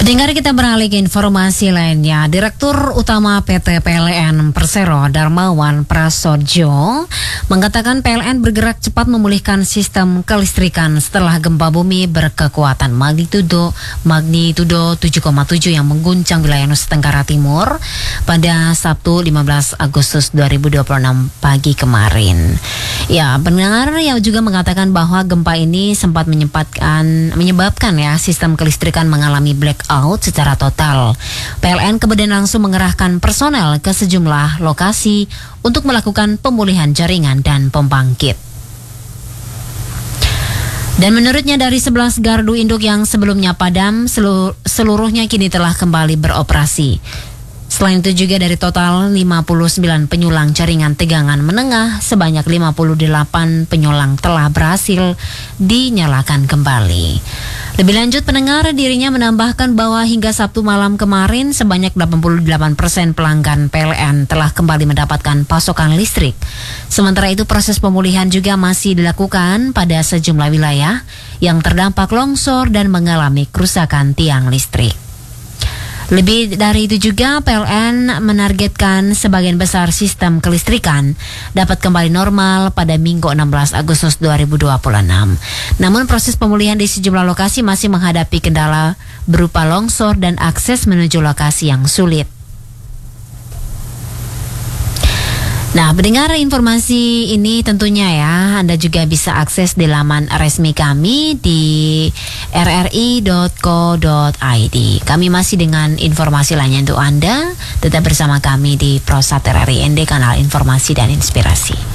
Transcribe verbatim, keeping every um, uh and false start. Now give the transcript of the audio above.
Pendengar, kita beralih ke informasi lainnya. Direktur Utama P T P L N Persero Darmawan Prasojo mengatakan P L N bergerak cepat memulihkan sistem kelistrikan setelah gempa bumi berkekuatan magnitudo magnitudo tujuh koma tujuh yang mengguncang wilayah Nusa Tenggara Timur pada Sabtu lima belas Agustus dua ribu dua puluh enam pagi kemarin. Ya, pendengar yang juga mengatakan bahwa gempa ini sempat menyebabkan menyebabkan ya sistem kelistrikan mengalami black out secara total. P L N kemudian langsung mengerahkan personel ke sejumlah lokasi untuk melakukan pemulihan jaringan dan pembangkit. Dan menurutnya dari sebelas gardu induk yang sebelumnya padam, selur- seluruhnya kini telah kembali beroperasi. Selain itu juga dari total lima puluh sembilan penyulang jaringan tegangan menengah, sebanyak lima puluh delapan penyulang telah berhasil dinyalakan kembali. Lebih lanjut, pendengar, dirinya menambahkan bahwa hingga Sabtu malam kemarin sebanyak delapan puluh delapan persen pelanggan P L N telah kembali mendapatkan pasokan listrik. Sementara itu proses pemulihan juga masih dilakukan pada sejumlah wilayah yang terdampak longsor dan mengalami kerusakan tiang listrik. Lebih dari itu juga P L N menargetkan sebagian besar sistem kelistrikan dapat kembali normal pada Minggu enam belas Agustus dua ribu dua puluh enam. Namun proses pemulihan di sejumlah lokasi masih menghadapi kendala berupa longsor dan akses menuju lokasi yang sulit. Nah, mendengar informasi ini tentunya ya, Anda juga bisa akses di laman resmi kami di r r i dot co dot i d. Kami masih dengan informasi lainnya untuk Anda. Tetap bersama kami di Prosat R R I N D, kanal informasi dan inspirasi.